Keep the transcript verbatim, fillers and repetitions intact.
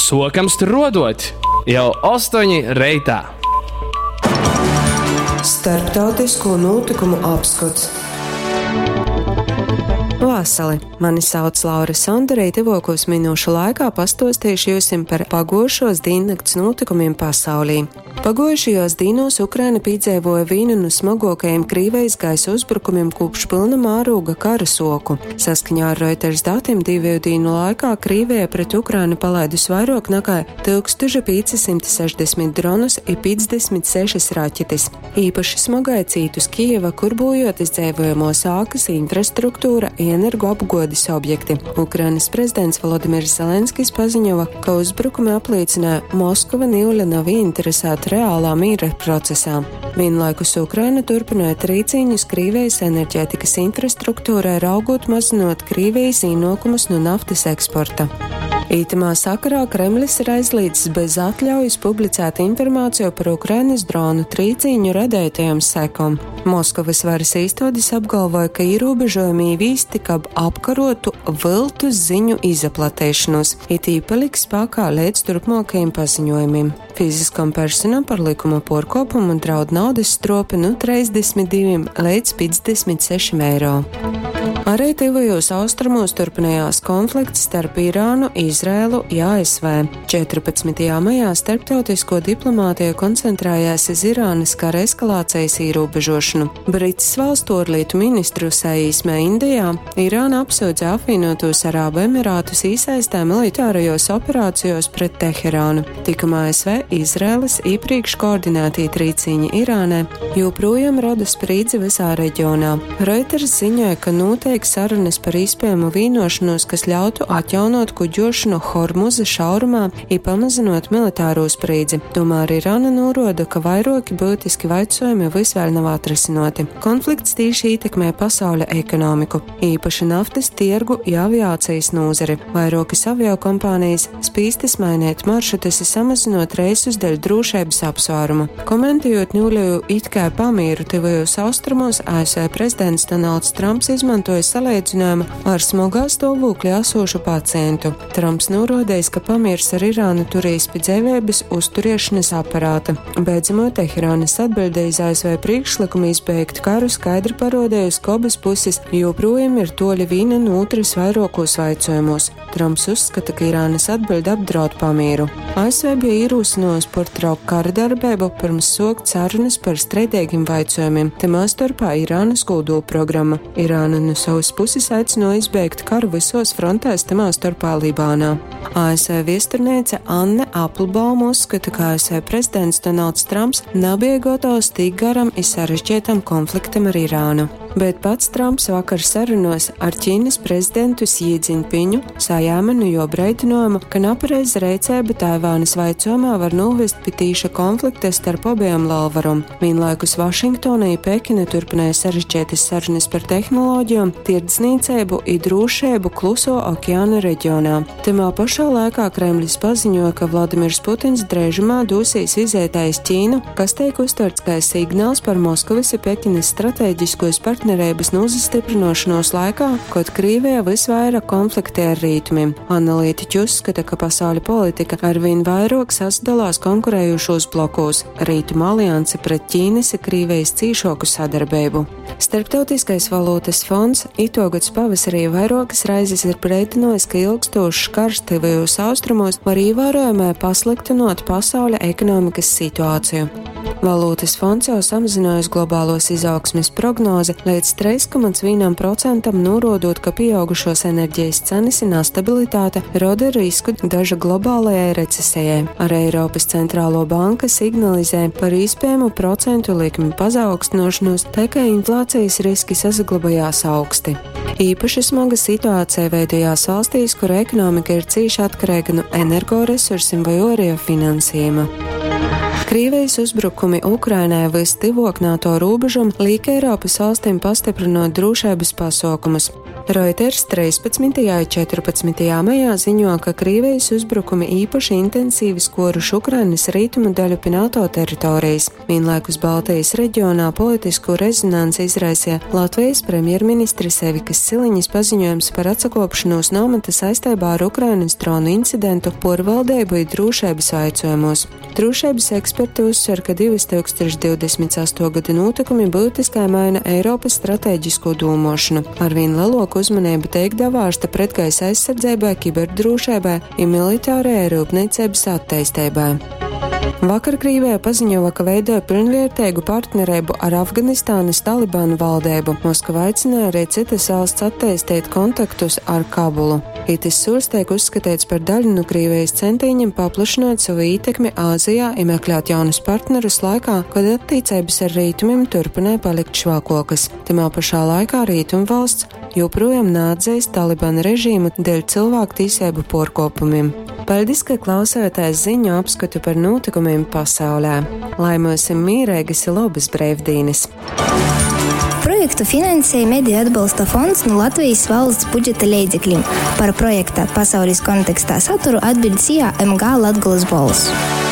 sokams tur rodot jau astoņi reitā. Starptautisko notikumu apskats. Vasali, mani sauc Laura Sondarī, tuvākos minūšu laikā pastostīšu jūsim par pagojušos diennakts notikumiem pasaulī. Pagojušajos dīnos Ukraina piedzīvoja vienu no smagākajiem Krievijas gaisa uzbrukumiem kopš pilna mārūga kara soku. Saskaņā ar Reuters datiem divu dienu laikā Krievija pret Ukrainu palaidus vairāk nekā tūkstoš piecsimt sešdesmit dronus un piecdesmit sešas raķetes. Īpaši smagai cītus Kijeva, kur bojot izdzīvojamos ēkas, infrastruktūra un energoapgādes objekti. Ukrainas prezidents Volodimirs Zelenskis paziņoja, ka uzbrukumi apliecināja, Moskva nīļa nav interesēta reālā mīra procesā. Vienlaikus Ukraina turpināja trīcīņus Krievijas enerģētikas infrastruktūrai, raugot mazinot Krievijas ienākumus no naftas eksporta. Ītamā sakarā Kremlis ir aizliedzis bez atļaujas publicēt informāciju par Ukrainas dronu trīcīņu radētajām sekām. Moskavas varas iestādes apgalvoja, ka ierobežojumi īvīsti, ka apkarotu viltus ziņu izaplatēšanos, it īpaliks spēkā līdz turpmākajiem paziņojumiem. Fiziskam personam par likuma pārkāpumu draud naudas stropi no trīsdesmit divi līdz piecdesmit seši eiro. Arī tuvajos austrumos turpinājās konflikts starp Irānu, Izraēlu un A S V. četrpadsmitajā maijā starptautisko diplomātiju koncentrējās uz Irānas kara eskalācijas ierobežošanu. Britas valstu ārlietu ministru saīsmē Indijā Irāna apsūdza apvienotos Arābu Emirātus iesaistē militārajos operācijos pret Teherānu. Tikam A S V Izraēlas iepriekš koordinētie trīcīņi Irānai joprojām rada spriedzi visā reģionā. Reuters ziņoja, ka noteikti sarunas par iespējamu vienošanos, kas ļautu atjaunot kuģošanu Hormuza šaurumā un pamazinot militāro spriedzi. Tomēr Irāna norāda, ka vairāki būtiski jautājumi vis vēl nav atrisinoti. Konflikts tieši ietekmē pasaules ekonomiku, īpaši naftas tirgu un aviācijas nozari. Vairākas aviokompānijas spīstas mainīt maršrutus, samazinot reisus dēļ drošības apsvērumu. Komentējot nūļoju it kā pamīru tuvajos austrumos, A S V prezidents Donalds Trumps izmantoja salīdzinājumu ar smagā stāvokļa esošu pacientu. Trumps norādījis, ka pamiers ar Irānu turīs pie dzīvības uzturēšanas aparāta. Beidzamot, Teherānas atbildēja A S V priekšlikumu izbeigt karu skaidri parodējusi, ka abas puses joprojām ir toļi viena no otras vairākos jautājumos. Trumps uzskata, ka Irānas atbilde apdraud pamieru. A S V bija ierosinājusi pārtraukt kara darbību pirms sākt sarunas par strīdīgiem jautājumiem, tamā starpā Irānas kodolprogramma. Irāna no savas puses aicināja izbeigt karu visos frontēs, tamā starpā Libānā. A S V viesturniece Anne Applebaum uzskata, ka A S V prezidents Donalds Trumps nebija gatavs tik garam un sarežģītam konfliktam ar Irānu. Bet pats Trumps vakar sarunos ar Ķīnas prezidentu Xi Jinpingu sajāma no jo breidinājumu, ka nepareiza rīcība Taivānas jautājumā var novest pie tīša konflikta starp abiem lielvarām. Vienlaikus Vašingtona un Pekina turpināja sarežģītas sarunas par tehnoloģijām, tirdzniecību un drošību Kluso okeāna reģionā. Tamā pašā laikā Kremlis paziņoja, ka Vladimirs Putins drēžumā dosīs vizētājs Ķīnu, kas tiek uztverts kā signāls par Moskavas un Pekinas stratēģiskos partnerības nozastiprināšanos laikā, kad Krievija visvairāk konfliktē ar rietumiem. Analītiķi uzskata, ka pasaules politika arvien vairāk sasdalās konkurējošos blokos - Rietumu alianse pret Ķīnas un Krievijas cīšāku sadarbību. Starptautiskais valūtas fonds itogads pavasarī vairākas reizes ir brēdinājis, ka ilgstošs karš tuvajos austrumos var ievērojami pasliktinot pasaules ekonomikas situāciju. Valūtas fonds jau samazinājusi globālos izaugsmes prognozi līdz trīs komats viens procents, norādot, ka pieaugušos enerģijas cenas un nestabilitāte rada risku daža globālajai recesijai. Ar Eiropas centrālo banka signalizē par iespējamu procentu likmi pazaugstināšanos, tā kā inflācijas riski saglabājās augsti. Īpaši smaga situācija veidojās valstīs, kur ekonomika ir cīši atkarīga no energoresursiem vai arī finansējuma. Krievijas uzbrukumi Ukrainai vistuvāk NATO robežam liek Eiropas valstīm pastiprinot drošības pasākumus. Reuters trīspadsmitajā un četrpadsmitajā maijā ziņo, ka Krievijas uzbrukumi īpaši intensīvi skoruši Ukrainas rietumu daļu pie NATO teritorijas. Vienlaikus Baltijas reģionā politisku rezonanci izraisīja Latvijas premjerministres Evikas Siliņas paziņojums par atsakopšanos nometa saistībā ar Ukrainas dronu incidentu porvaldību un drošības jautājumos. Drošības eksperti uzsver, ka divi tūkstoši divdesmit astoto gada notikumi būtiski maina Eiropas stratēģisko domāšanu. Arvien lielāku uzmanību tiek devārsta pretgaisa aizsardzībai, kiberdrošībai un militārajai rūpniecības attīstībai. Vakar Krievija paziņoja, ka veidoja pilnvērtīgu partnerību ar Afganistānas Talibanu valdību. Moskva aicināja arī citas valsts attīstīt kontaktus ar Kabulu. Itis solis tiek uzskatīts par daļu no Krievijas centiņiem paplašināt savu ietekmi Āzijā un meklēt jaunus partnerus laikā, kad attiecības ar rietumiem turpināja palikt švākokas. Timā pašā laikā rietumvalsts joprojām neatzīst Talibana režīmu dēļ cilvēku tiesību pārkāpumiem. Paldies, ka klausāties ziņu apskatu par notikumiem pasaulē. Lai mums ir mierīgas labas brīvdienas! Projektu finansēja Mediju atbalsta fonds no Latvijas valsts budžeta līdzekļiem. Par projekta pasaules kontekstā saturu atbild S I A M G Latgolas balss.